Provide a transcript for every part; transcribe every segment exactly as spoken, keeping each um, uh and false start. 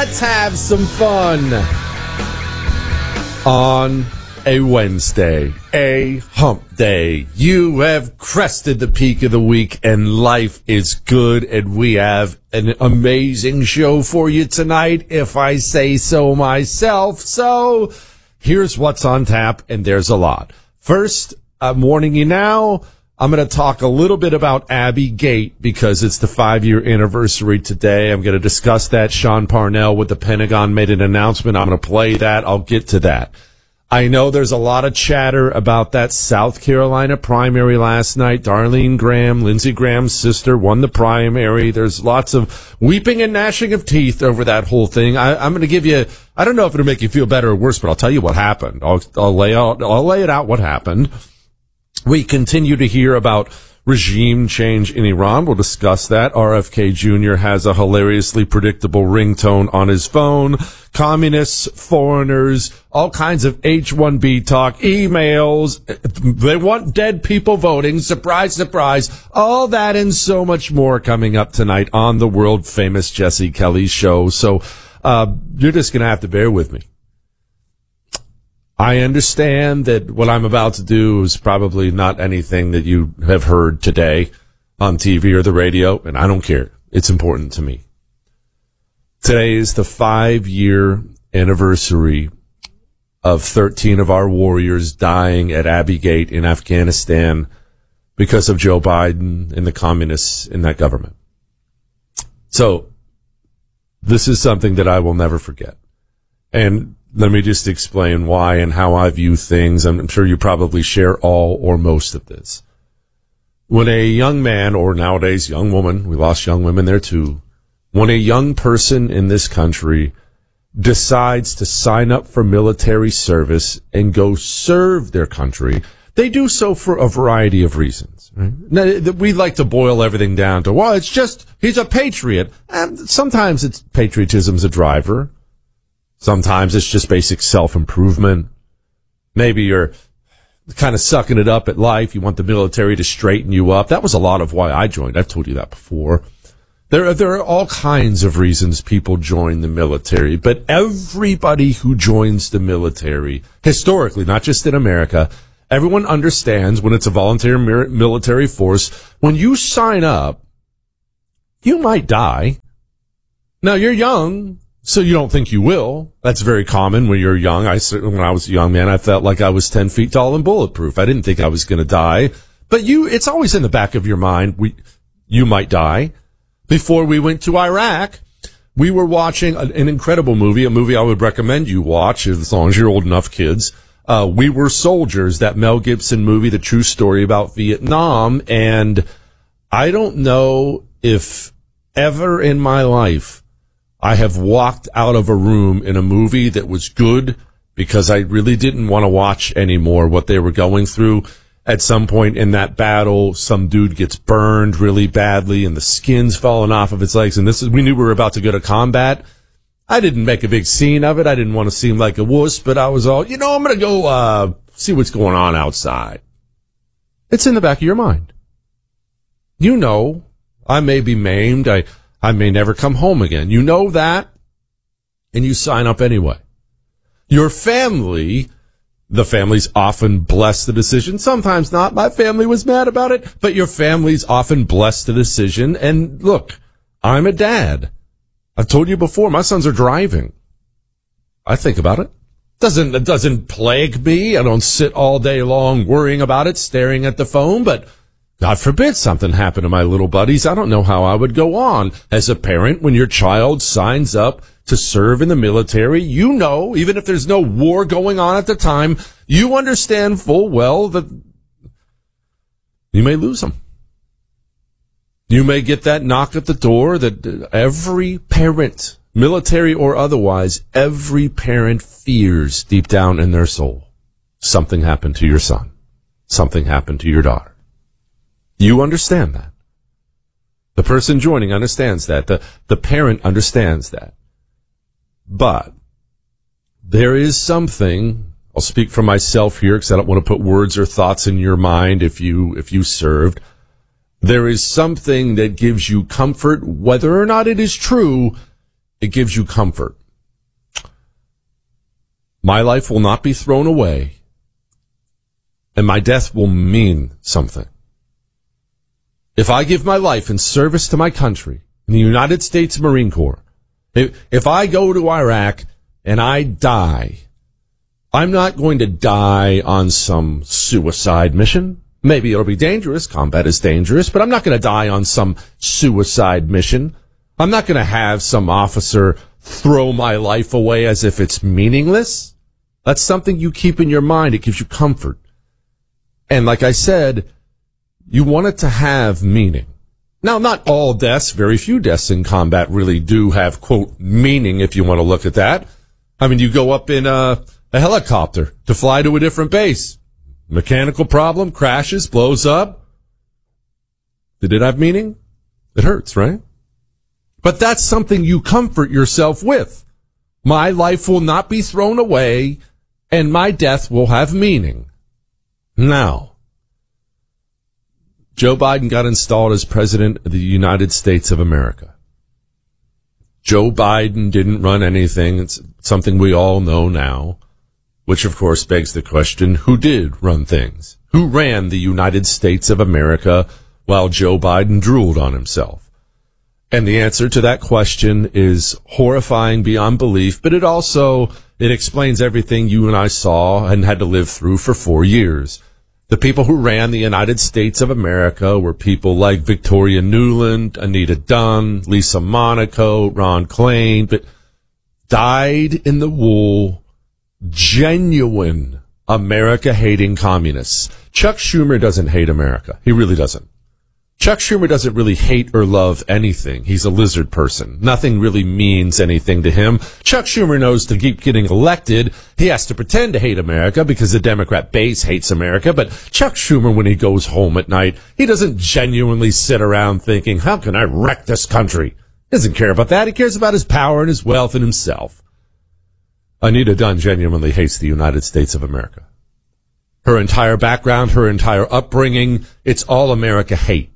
Let's have some fun on a Wednesday, a hump day. You have crested the peak of the week and life is good, and we have an amazing show for you tonight, if I say so myself. So here's what's on tap, and there's a lot. First, I'm warning you now, I'm going to talk a little bit about Abbey Gate because it's the five-year anniversary today. I'm going to discuss that. Sean Parnell with the Pentagon made an announcement. I'm going to play that. I'll get to that. I know there's a lot of chatter about that South Carolina primary last night. Darlene Graham, Lindsey Graham's sister, won the primary. There's lots of weeping and gnashing of teeth over that whole thing. I, I'm going to give you, I don't know if it'll make you feel better or worse, but I'll tell you what happened. I'll, I'll lay out, I'll lay it out what happened. We continue to hear about regime change in Iran. We'll discuss that. R F K Junior has a hilariously predictable ringtone on his phone. Communists, foreigners, all kinds of H one B talk, emails. They want dead people voting. Surprise, surprise. All that and so much more coming up tonight on the world famous Jesse Kelly show. So, uh, you're just going to have to bear with me. I understand that what I'm about to do is probably not anything that you have heard today on T V or the radio, and I don't care. It's important to me. Today is the five-year anniversary of thirteen of our warriors dying at Abbey Gate in Afghanistan because of Joe Biden and the communists in that government. So this is something that I will never forget. And let me just explain why and how I view things. I'm sure you probably share all or most of this. When a young man, or nowadays young woman, we lost young women there too, when a young person in this country decides to sign up for military service and go serve their country, they do so for a variety of reasons. Right? Now, we like to boil everything down to, well, it's just, he's a patriot. And sometimes it's patriotism's a driver. Sometimes it's just basic self-improvement. Maybe you're kind of sucking it up at life. You want the military to straighten you up. That was a lot of why I joined. I've told you that before. There are, there are all kinds of reasons people join the military, but everybody who joins the military, historically, not just in America, everyone understands when it's a voluntary military force, when you sign up, you might die. Now, you're young, so you don't think you will. That's very common when you're young. I when I was a young man, I felt like I was ten feet tall and bulletproof. I didn't think I was going to die. But you, it's always in the back of your mind, we, you might die. Before we went to Iraq, we were watching an, an incredible movie, a movie I would recommend you watch as long as you're old enough, kids. Uh, We Were Soldiers, that Mel Gibson movie, the true story about Vietnam. And I don't know if ever in my life I have walked out of a room in a movie that was good because I really didn't want to watch anymore what they were going through. At some point in that battle, some dude gets burned really badly and the skin's falling off of his legs. And this is, we knew we were about to go to combat. I didn't make a big scene of it. I didn't want to seem like a wuss, but I was all, you know, I'm going to go, uh, see what's going on outside. It's in the back of your mind. You know, I may be maimed. I, I may never come home again. You know that, and you sign up anyway. Your family, the families often bless the decision. Sometimes not. My family was mad about it, but your families often bless the decision. And look, I'm a dad. I've told you before, my sons are driving. I think about it. Doesn't, it doesn't plague me. I don't sit all day long worrying about it, staring at the phone, but God forbid something happened to my little buddies. I don't know how I would go on as a parent when your child signs up to serve in the military. You know, even if there's no war going on at the time, you understand full well that you may lose them. You may get that knock at the door that every parent, military or otherwise, every parent fears deep down in their soul. Something happened to your son. Something happened to your daughter. You understand that. The person joining understands that. The, the parent understands that. But there is something, I'll speak for myself here because I don't want to put words or thoughts in your mind if you, if you served. There is something that gives you comfort, whether or not it is true, it gives you comfort. My life will not be thrown away, and my death will mean something. If I give my life in service to my country, in the United States Marine Corps, if, if I go to Iraq and I die, I'm not going to die on some suicide mission. Maybe it'll be dangerous. Combat is dangerous, but I'm not going to die on some suicide mission. I'm not going to have some officer throw my life away as if it's meaningless. That's something you keep in your mind. It gives you comfort. And like I said, you want it to have meaning. Now, not all deaths, very few deaths in combat really do have, quote, meaning, if you want to look at that. I mean, you go up in a, a helicopter to fly to a different base. Mechanical problem, crashes, blows up. Did it have meaning? It hurts, right? But that's something you comfort yourself with. My life will not be thrown away, and my death will have meaning. Now, Joe Biden got installed as president of the United States of America. Joe Biden didn't run anything. It's something we all know now, which of course begs the question, who did run things? Who ran the United States of America while Joe Biden drooled on himself? And the answer to that question is horrifying beyond belief, but it also, it explains everything you and I saw and had to live through for four years. The people who ran the United States of America were people like Victoria Nuland, Anita Dunn, Lisa Monaco, Ron Klain, but dyed in the wool, genuine America-hating communists. Chuck Schumer doesn't hate America. He really doesn't. Chuck Schumer doesn't really hate or love anything. He's a lizard person. Nothing really means anything to him. Chuck Schumer knows to keep getting elected, he has to pretend to hate America because the Democrat base hates America. But Chuck Schumer, when he goes home at night, he doesn't genuinely sit around thinking, how can I wreck this country? He doesn't care about that. He cares about his power and his wealth and himself. Anita Dunn genuinely hates the United States of America. Her entire background, her entire upbringing, it's all America hate.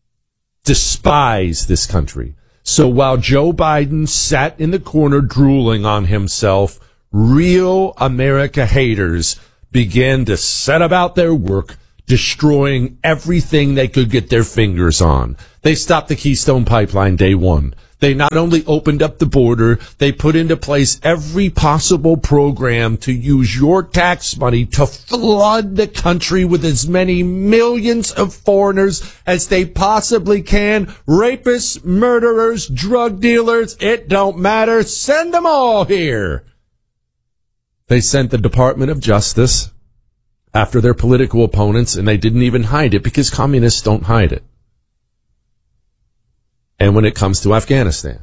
Despise this country. So while Joe Biden sat in the corner drooling on himself, real America haters began to set about their work, destroying everything they could get their fingers on. They stopped the Keystone Pipeline day one. They not only opened up the border, they put into place every possible program to use your tax money to flood the country with as many millions of foreigners as they possibly can. Rapists, murderers, drug dealers, it don't matter. Send them all here. They sent the Department of Justice after their political opponents, and they didn't even hide it because communists don't hide it. And when it comes to Afghanistan,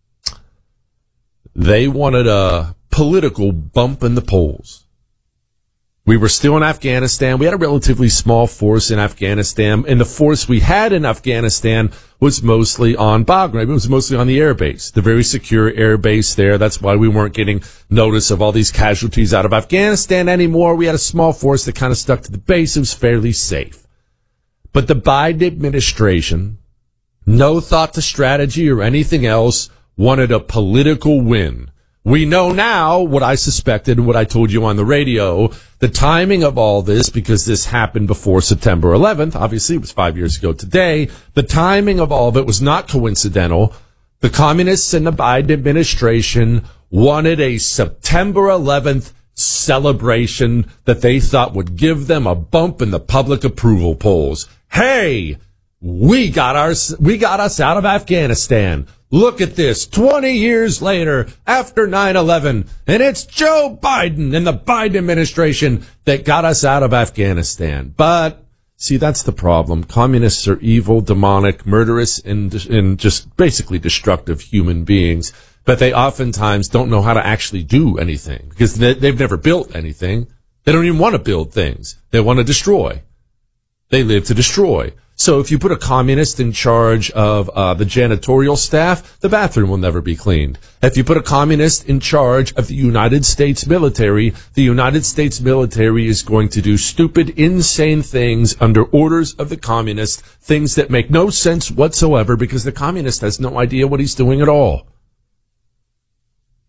they wanted a political bump in the polls. We were still in Afghanistan. We had a relatively small force in Afghanistan, and the force we had in Afghanistan was mostly on Bagram. It was mostly on the air base, the very secure air base there. That's why we weren't getting notice of all these casualties out of Afghanistan anymore. We had a small force that kind of stuck to the base. It was fairly safe. But the Biden administration, no thought to strategy or anything else, wanted a political win. We know now what I suspected and what I told you on the radio, the timing of all this, because this happened before September eleventh. Obviously, it was five years ago today. The timing of all of it was not coincidental. The communists and the Biden administration wanted a September eleventh celebration that they thought would give them a bump in the public approval polls. Hey! We got our, we got us out of Afghanistan. Look at this, twenty years later, after nine eleven, and it's Joe Biden and the Biden administration that got us out of Afghanistan. But, see, that's the problem. Communists are evil, demonic, murderous, and, and just basically destructive human beings. But they oftentimes don't know how to actually do anything because they, they've never built anything. They don't even want to build things. They want to destroy. They live to destroy. So if you put a communist in charge of uh, the janitorial staff, the bathroom will never be cleaned. If you put a communist in charge of the United States military, the United States military is going to do stupid, insane things under orders of the communist, things that make no sense whatsoever because the communist has no idea what he's doing at all.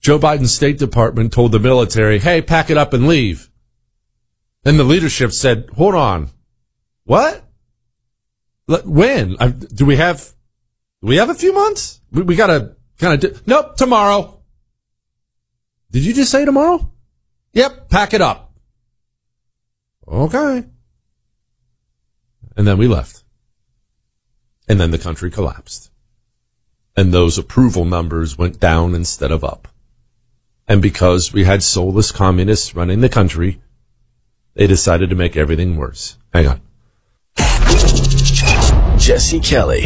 Joe Biden's State Department told the military, hey, pack it up and leave. And the leadership said, hold on. What? When? Do we have, do we have a few months? We, we got to kind of do, nope, tomorrow. Did you just say tomorrow? Yep, pack it up. Okay. And then we left. And then the country collapsed. And those approval numbers went down instead of up. And because we had soulless communists running the country, they decided to make everything worse. Hang on. Jesse Kelly.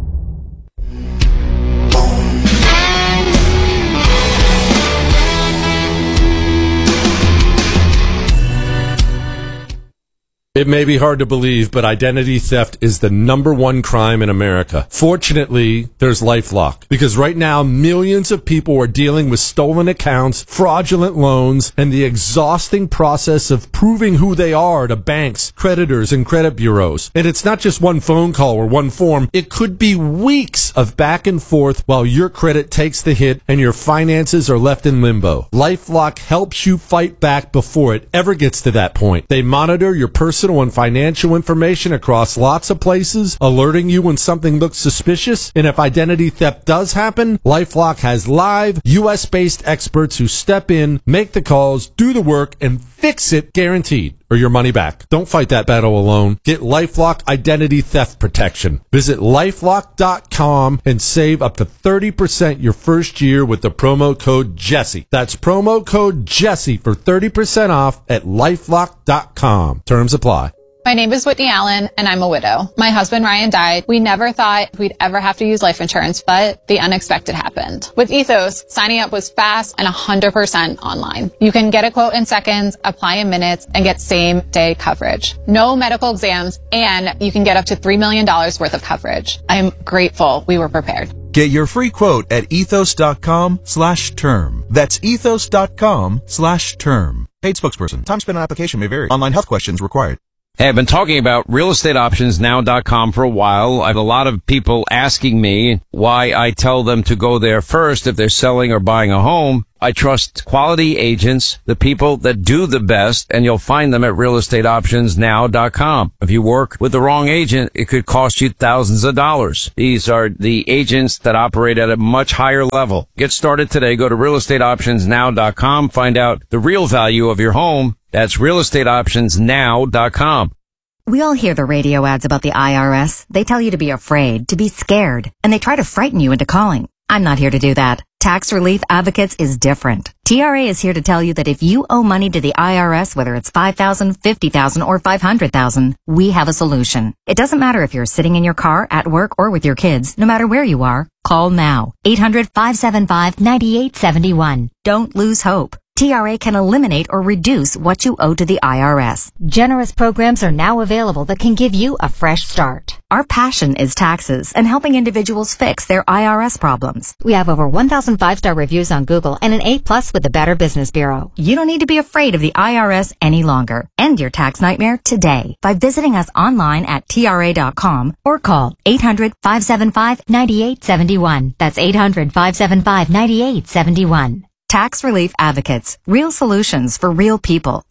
It may be hard to believe, but identity theft is the number one crime in America. Fortunately, there's LifeLock, because right now millions of people are dealing with stolen accounts, fraudulent loans, and the exhausting process of proving who they are to banks, creditors, and credit bureaus. And it's not just one phone call or one form. It could be weeks of back and forth while your credit takes the hit and your finances are left in limbo. LifeLock helps you fight back before it ever gets to that point. They monitor your personal and financial information across lots of places, alerting you when something looks suspicious. And if identity theft does happen, LifeLock has live U S based experts who step in, make the calls, do the work, and fix it guaranteed, or your money back. Don't fight that battle alone. Get LifeLock identity theft protection. Visit lifelock dot com and save up to thirty percent your first year with the promo code Jesse. That's promo code Jesse for thirty percent off at lifelock dot com. Terms apply. My name is Whitney Allen, and I'm a widow. My husband, Ryan, died. We never thought we'd ever have to use life insurance, but the unexpected happened. With Ethos, signing up was fast and one hundred percent online. You can get a quote in seconds, apply in minutes, and get same-day coverage. No medical exams, and you can get up to three million dollars worth of coverage. I am grateful we were prepared. Get your free quote at ethos.com slash term. That's ethos.com slash term. Paid spokesperson. Time spent on application may vary. Online health questions required. Hey, I've been talking about real estate options now dot com for a while. I have a lot of people asking me why I tell them to go there first if they're selling or buying a home. I trust quality agents, the people that do the best, and you'll find them at real estate options now dot com. If you work with the wrong agent, it could cost you thousands of dollars. These are the agents that operate at a much higher level. Get started today. Go to real estate options now dot com. Find out the real value of your home. That's real estate options now dot com. We all hear the radio ads about the I R S. They tell you to be afraid, to be scared, and they try to frighten you into calling. I'm not here to do that. Tax Relief Advocates is different. T R A is here to tell you that if you owe money to the I R S, whether it's five thousand dollars, fifty thousand dollars, or five hundred thousand dollars, we have a solution. It doesn't matter if you're sitting in your car, at work, or with your kids. No matter where you are, call now. eight hundred, five seven five, nine eight seven one. Don't lose hope. T R A can eliminate or reduce what you owe to the I R S. Generous programs are now available that can give you a fresh start. Our passion is taxes and helping individuals fix their I R S problems. We have over one thousand five-star reviews on Google and an A plus with the Better Business Bureau. You don't need to be afraid of the I R S any longer. End your tax nightmare today by visiting us online at T R A dot com or call eight hundred, five seven five, nine eight seven one. That's eight hundred, five seven five, nine eight seven one. Tax Relief Advocates. Real solutions for real people.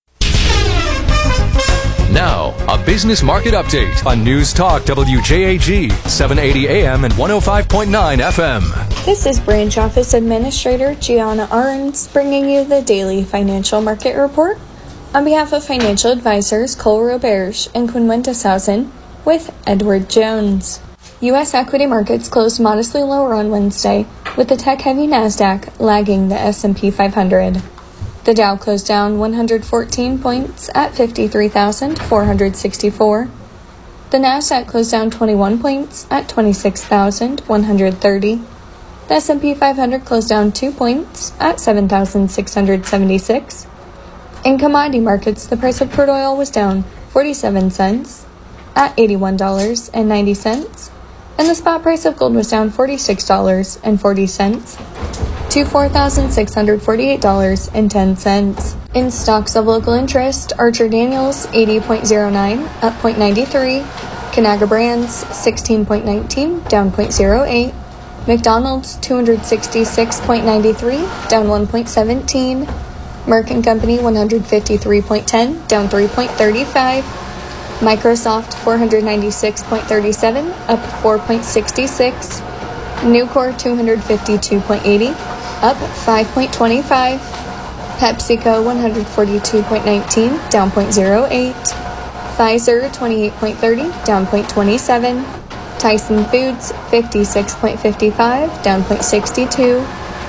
Now, a business market update on News Talk W J A G, seven eighty A M and one oh five point nine F M. This is Branch Office Administrator Gianna Arns bringing you the daily financial market report on behalf of financial advisors Cole Roberge and Quinn Wenteshausen with Edward Jones. U S equity markets closed modestly lower on Wednesday, with the tech-heavy NASDAQ lagging the S and P five hundred. The Dow closed down one hundred fourteen points at fifty-three thousand four hundred sixty-four. The NASDAQ closed down twenty-one points at twenty-six thousand one hundred thirty. The S and P five hundred closed down two points at seven thousand six hundred seventy-six. In commodity markets, the price of crude oil was down forty-seven cents at eighty-one dollars and ninety cents. And the spot price of gold was down forty-six dollars and forty cents to four thousand six hundred forty-eight dollars and ten cents. In stocks of local interest, Archer Daniels eighty point oh nine, up zero point nine three. Conagra Brands sixteen point one nine, down zero point zero eight. McDonald's two hundred sixty-six point nine three, down one point one seven. Merck and Company one hundred fifty-three point one zero, down three point three five. Microsoft four hundred ninety-six point three seven, up four point six six. Nucor two hundred fifty-two point eight zero, up five point two five. PepsiCo one hundred forty-two point one nine, down zero point zero eight. Pfizer twenty-eight point three zero, down zero point two seven. Tyson Foods fifty-six point five five, down zero point six two.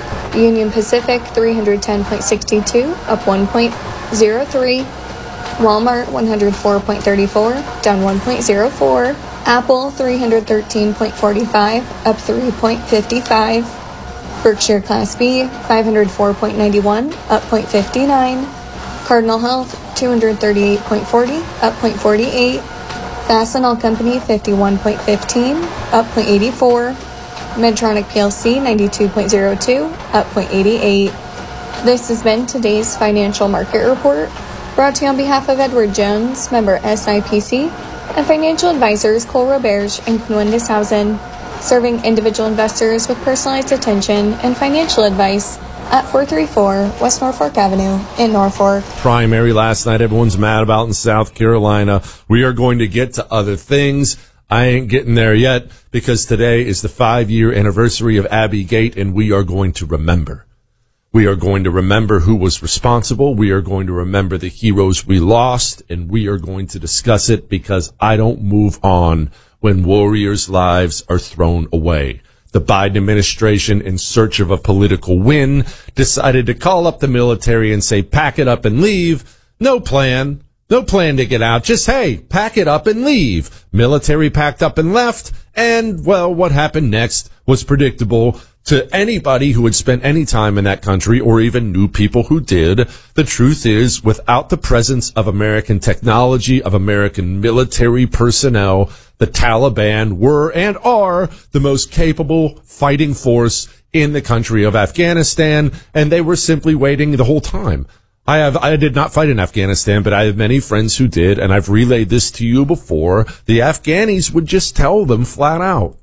Union Pacific three hundred ten point six two, up one point zero three. Walmart one hundred four point three four, down one point zero four. Apple three hundred thirteen point four five, up three point five five. Berkshire Class B five hundred four point nine one, up zero point five nine. Cardinal Health two hundred thirty-eight point four zero, up zero point four eight. Fastenal Company fifty-one point one five, up zero point eight four. Medtronic P L C ninety-two point zero two, up zero point eight eight. This has been today's financial market report, brought to you on behalf of Edward Jones, member S I P C, and financial advisors Cole Roberge and Quinwendis Housen, serving individual investors with personalized attention and financial advice at four thirty-four West Norfolk Avenue in Norfolk. Primary last night, everyone's mad about in South Carolina. We are going to get to other things. I ain't getting there yet because today is the five-year anniversary of Abbey Gate, and we are going to remember. We are going to remember who was responsible. We are going to remember the heroes we lost, and we are going to discuss it because I don't move on when warriors' lives are thrown away. The Biden administration, in search of a political win, decided to call up the military and say, pack it up and leave. No plan. No plan to get out. Just, hey, pack it up and leave. Military packed up and left. And, well, what happened next was predictable to anybody who had spent any time in that country or even knew people who did. The truth is, without the presence of American technology, of American military personnel, the Taliban were and are the most capable fighting force in the country of Afghanistan, and they were simply waiting the whole time. I have, I did not fight in Afghanistan, but I have many friends who did, and I've relayed this to you before. The Afghanis would just tell them flat out,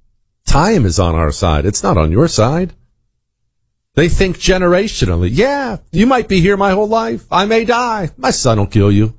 time is on our side. It's not on your side. They think generationally. Yeah, you might be here my whole life. I may die. My son will kill you.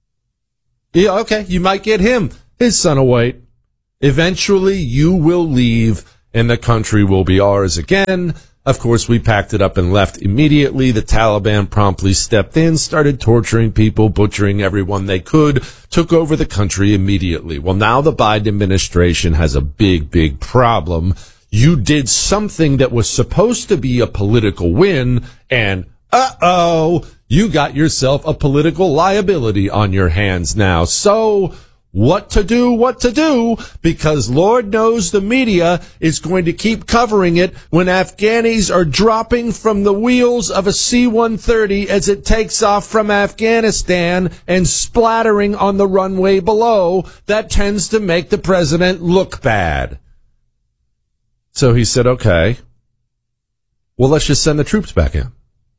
Yeah, okay, you might get him. His son will wait. Eventually, you will leave, and the country will be ours again. Of course, we packed it up and left immediately. The Taliban promptly stepped in, started torturing people, butchering everyone they could, took over the country immediately. Well, now the Biden administration has a big, big problem. You did something that was supposed to be a political win, and uh-oh, you got yourself a political liability on your hands now. So, what to do, what to do, because Lord knows the media is going to keep covering it when Afghanis are dropping from the wheels of a C one thirty as it takes off from Afghanistan and splattering on the runway below. That tends to make the president look bad. So he said, okay, well, let's just send the troops back in.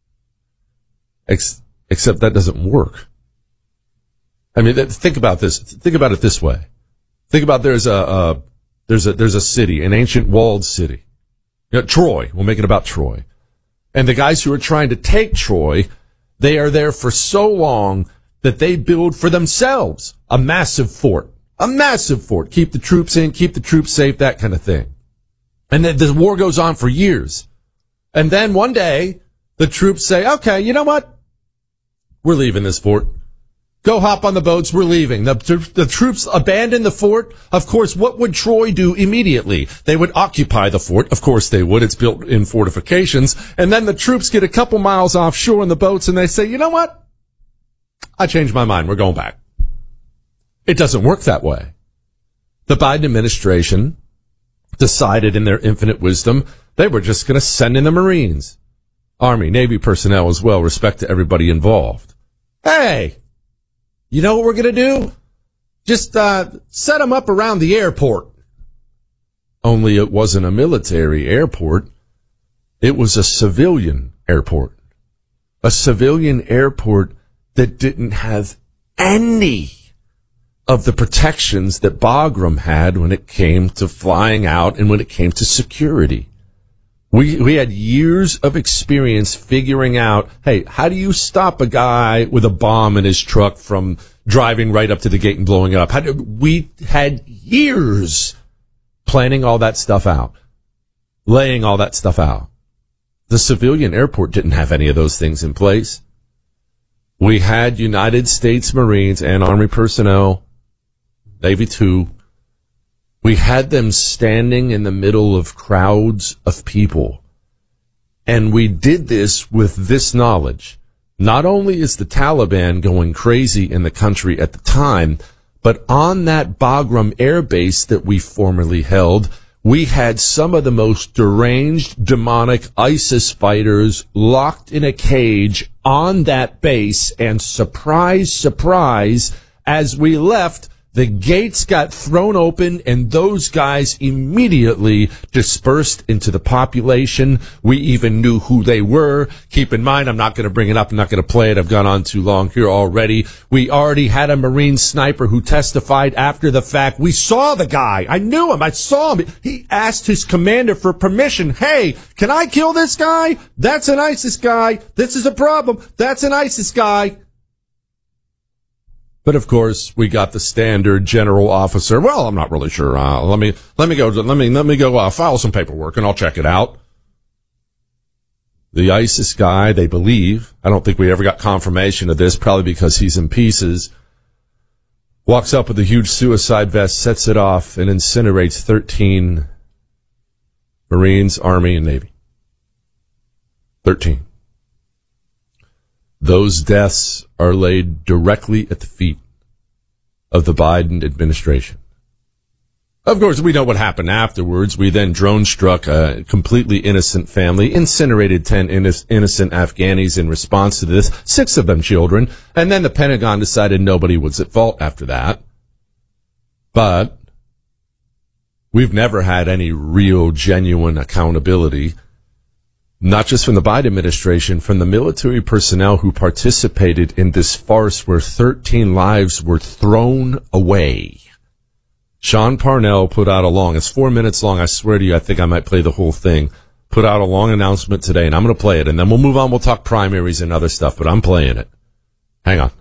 Ex- except that doesn't work. I mean, think about this. Think about it this way. Think about there's a, uh, there's a, there's a city, an ancient walled city. You know, Troy. We'll make it about Troy. And the guys who are trying to take Troy, they are there for so long that they build for themselves a massive fort. A massive fort. Keep the troops in, keep the troops safe, that kind of thing. And then the war goes on for years. And then one day, the troops say, okay, you know what? We're leaving this fort. Go hop on the boats. We're leaving. The, the troops abandon the fort. Of course, what would Troy do immediately? They would occupy the fort. Of course they would. It's built in fortifications. And then the troops get a couple miles offshore in the boats and they say, you know what? I changed my mind. We're going back. It doesn't work that way. The Biden administration decided in their infinite wisdom they were just going to send in the Marines. Army, Navy personnel as well. Respect to everybody involved. Hey! You know what we're going to do? Just uh set them up around the airport. Only it wasn't a military airport. It was a civilian airport. A civilian airport that didn't have any of the protections that Bagram had when it came to flying out and when it came to security. We we had years of experience figuring out, hey, how do you stop a guy with a bomb in his truck from driving right up to the gate and blowing it up? How do, we had years planning all that stuff out, laying all that stuff out. The civilian airport didn't have any of those things in place. We had United States Marines and Army personnel, Navy too. We had them standing in the middle of crowds of people. And we did this with this knowledge. Not only is the Taliban going crazy in the country at the time, but on that Bagram air base that we formerly held, we had some of the most deranged, demonic ISIS fighters locked in a cage on that base. And surprise, surprise, as we left, the gates got thrown open and those guys immediately dispersed into the population. We even knew who they were. Keep in mind, I'm not going to bring it up. I'm not going to play it. I've gone on too long here already. We already had a Marine sniper who testified after the fact. We saw the guy. I knew him. I saw him. He asked his commander for permission. Hey, can I kill this guy? That's an ISIS guy. This is a problem. That's an ISIS guy. But of course, we got the standard general officer. Well, I'm not really sure. Uh, let me let me go. Let me let me go uh, file some paperwork, and I'll check it out. The ISIS guy, they believe. I don't think we ever got confirmation of this, probably because he's in pieces. Walks up with a huge suicide vest, sets it off, and incinerates thirteen Marines, Army, and Navy. Thirteen. Those deaths are laid directly at the feet of the Biden administration. Of course, we know what happened afterwards. We then drone struck a completely innocent family, incinerated ten innocent Afghanis in response to this, six of them children, and then the Pentagon decided nobody was at fault after that. But we've never had any real, genuine accountability. Not just from the Biden administration, from the military personnel who participated in this farce where thirteen lives were thrown away. Sean Parnell put out a long, it's four minutes long, I swear to you, I think I might play the whole thing, put out a long announcement today, and I'm going to play it, and then we'll move on, we'll talk primaries and other stuff, but I'm playing it. Hang on.